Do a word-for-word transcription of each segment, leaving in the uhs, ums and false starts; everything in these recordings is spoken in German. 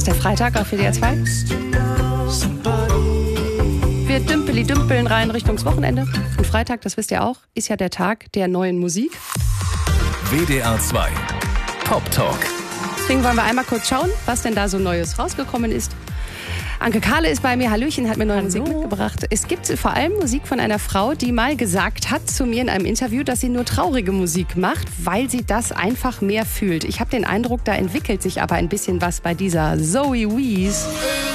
ist der Freitag auf W D R zwei. Wir dümpeli dümpeln rein Richtung Wochenende. Und Freitag, das wisst ihr auch, ist ja der Tag der neuen Musik. W D R zwei Pop Talk. Deswegen wollen wir einmal kurz schauen, was denn da so Neues rausgekommen ist. Anke Kahle ist bei mir. Hallöchen, hat mir neue Hallo. Musik mitgebracht. Es gibt vor allem Musik von einer Frau, die mal gesagt hat zu mir in einem Interview, dass sie nur traurige Musik macht, weil sie das einfach mehr fühlt. Ich habe den Eindruck, da entwickelt sich aber ein bisschen was bei dieser Zoe Wees.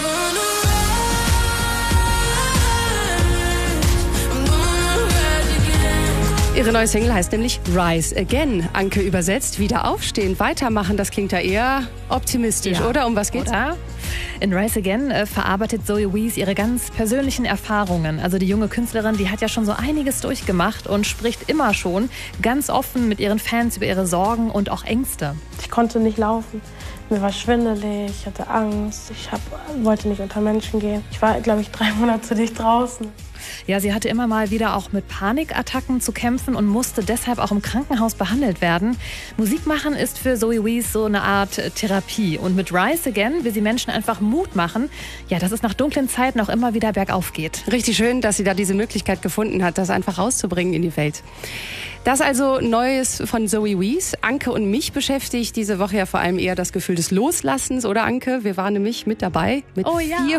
Ihre neue Single heißt nämlich Rise Again. Anke übersetzt, wieder aufstehen, weitermachen. Das klingt ja eher optimistisch, Ja. oder? Um was geht's? Oder? In Rise Again äh, verarbeitet Zoe Wees ihre ganz persönlichen Erfahrungen. Also die junge Künstlerin, die hat ja schon so einiges durchgemacht und spricht immer schon ganz offen mit ihren Fans über ihre Sorgen und auch Ängste. Ich konnte nicht laufen. Mir war schwindelig, ich hatte Angst. Ich hab, wollte nicht unter Menschen gehen. Ich war, glaube ich, drei Monate nicht draußen. Ja, sie hatte immer mal wieder auch mit Panikattacken zu kämpfen und musste deshalb auch im Krankenhaus behandelt werden. Musik machen ist für Zoe Wees so eine Art äh, Therapie. Und mit Rise Again will sie Menschen einfach Mut machen, ja, dass es nach dunklen Zeiten auch immer wieder bergauf geht. Richtig schön, dass sie da diese Möglichkeit gefunden hat, das einfach rauszubringen in die Welt. Das also Neues von Zoe Wees. Anke und mich beschäftigt diese Woche ja vor allem eher das Gefühl des Loslassens, oder Anke? Wir waren nämlich mit dabei mit Oh ja.